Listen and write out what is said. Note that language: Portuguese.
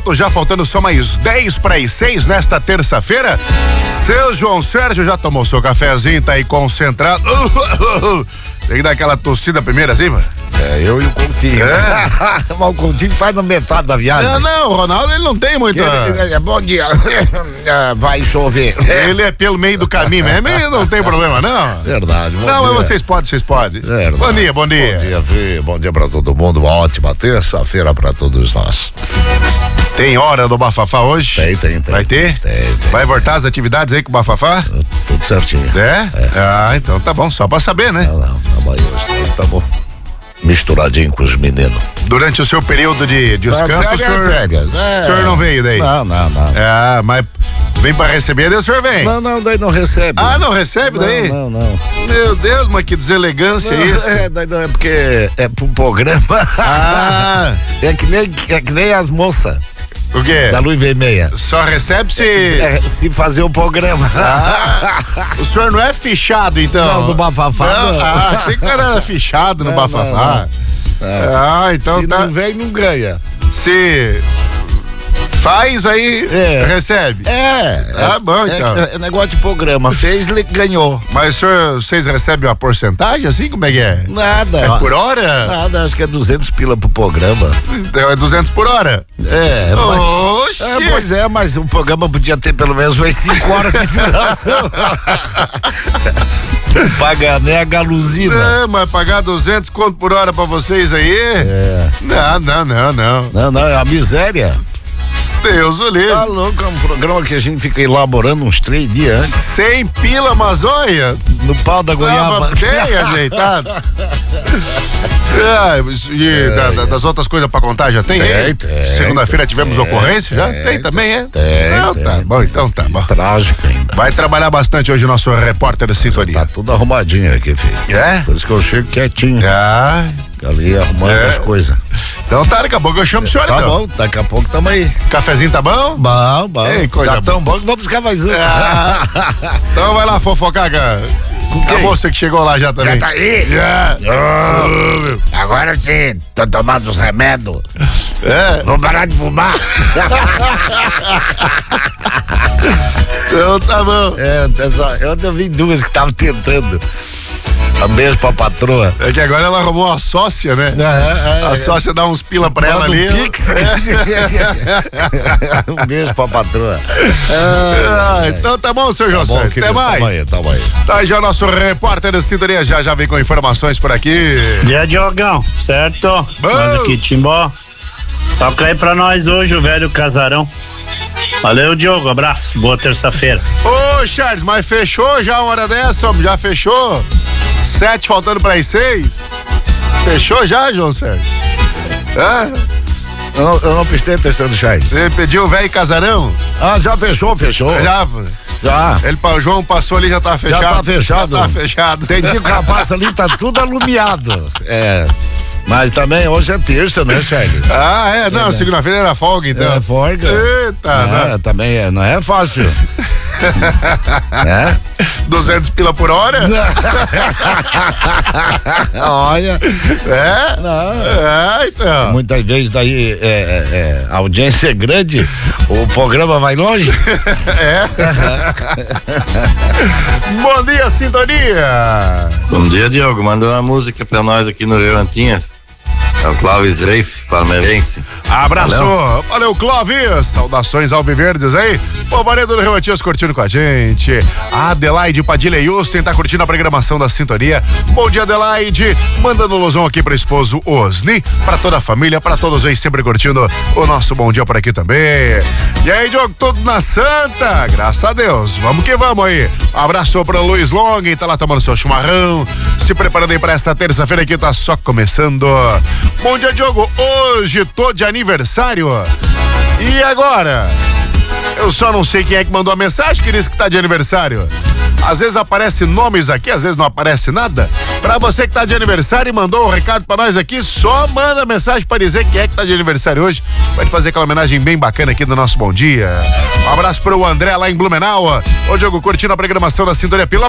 minutos, já faltando só mais 10 para as 6 nesta terça-feira. Seu João Sérgio já tomou seu cafezinho, tá aí concentrado. Tem que dar aquela tossida primeiro assim, mano. Eu e o Coutinho. Mas o Coutinho faz na metade da viagem. Não, o Ronaldo ele não tem muita. Bom dia. Vai chover. Ele é pelo meio do caminho mesmo, não tem problema, não. Verdade. Não, mas vocês podem. Verdade. Bom dia. Bom dia, Fê. Bom dia pra todo mundo. Uma ótima terça-feira pra todos nós. Tem hora do Bafafá hoje? Tem. Vai ter? Tem. Vai voltar as atividades aí com o Bafafá? Tudo certinho. Ah, então tá bom, só pra saber, né? Não, tá bom hoje. Tá bom. Misturadinho com os meninos. Durante o seu período de descanso, férias. O senhor não veio daí? Não. Mas vem pra receber, daí o senhor vem? Não, daí não recebe. Ah, não recebe daí? Não. Meu Deus, mas que deselegância isso. Daí não é porque é pro programa. Ah. É que nem as moças. O quê? Da Luz Vermelha. Só recebe se fazer o programa. O senhor não é fichado, então? Não, no Bafafá não. Achei que era fichado no Bafafá. Então se tá. não vem, não ganha. Se faz aí, recebe. Bom, então. É negócio de programa. Fez, ganhou. Mas vocês recebem uma porcentagem assim? Como é que é? Nada. É por hora? Nada, acho que é 200 pila pro programa. Então é 200 por hora? Oxi. Pois é, mas o programa podia ter pelo menos umas 5 horas de duração. Não paga nem a galuzina. Mas pagar 200 conto por hora pra vocês aí? Não. Não, é uma miséria. Deus o livre. Tá louco, é um programa que a gente fica elaborando uns 3 dias antes. 100 pila, mas olha. No pau da goiaba. Bem ajeitado. Das outras coisas pra contar já tem? Tem. Segunda-feira tivemos ocorrência? Já tem também, é? Tem. Tá bom, então tá bom. Trágico ainda. Vai trabalhar bastante hoje o nosso repórter da sintonia. Tá tudo arrumadinho aqui, filho. Por isso que eu chego quietinho. Ali arrumando as coisas. Então tá, daqui a pouco eu chamo o senhor. Tá bom, daqui a pouco tamo aí. Cafezinho tá bom? Bom. Ei, coisa tá tão bom que vamos buscar mais um. Então vai lá fofocar, cara. A moça que chegou lá já também. Já tá aí? Já. Agora sim, tô tomando os remédios. Vou parar de fumar. Então tá bom. Eu vi 2 que estavam tentando. Um beijo pra patroa. É que agora ela arrumou uma sócia, né? A sócia dá uns pila pra ela ali. Pix. Um beijo pra patroa. Então tá bom, seu João Sérgio. Até mais. Tamo aí. Tá já nosso repórter da sintonia já vem com informações por aqui. Dia, Diogão, certo? Nós aqui, Timbó. Toca aí pra nós hoje o velho casarão. Valeu, Diogo, abraço, boa terça-feira. Ô, Charles, mas fechou já uma hora dessa, homem? Já fechou? 7 faltando para as 6. Fechou já, João Sérgio? Eu não prestei atenção do Charles. Você pediu o velho casarão? Já fechou. Já. O João passou ali, já tá fechado. Já tá fechado. Tem dia que o rapaz ali tá tudo alumiado. Mas também hoje é terça, né, Charles? Não, segunda-feira era folga, então. É folga. Eita, também não é fácil. 200 pila por hora? Olha. Então. Muitas vezes daí a audiência é grande, o programa vai longe. Bom dia, sintonia. Bom dia, Diogo. Manda uma música pra nós aqui no Rio Antinhas. É o Clóvis Reif, palmeirense. Abraço. Valeu, Clóvis. Saudações alviverdes aí. Pô, Varedo do Rio Matias curtindo com a gente. A Adelaide Padilha e Houston tá curtindo a programação da sintonia. Bom dia, Adelaide. Mandando losão aqui pro esposo Osni, pra toda a família, pra todos aí sempre curtindo o nosso bom dia por aqui também. E aí, Diogo, tudo na Santa? Graças a Deus. Vamos que vamos aí. Abraço pro Luiz Long, tá lá tomando seu chimarrão, se preparando aí pra essa terça-feira que tá só começando. Bom dia, Diogo. Hoje tô de aniversário. E agora? Eu só não sei quem é que mandou a mensagem que disse que tá de aniversário. Às vezes aparece nomes aqui, às vezes não aparece nada. Pra você que tá de aniversário e mandou um recado pra nós aqui, só manda mensagem pra dizer quem é que tá de aniversário hoje. Pode fazer aquela homenagem bem bacana aqui do nosso Bom Dia. Um abraço pro André lá em Blumenau. Ô, Diogo, curtindo a programação da Sintonia Pila.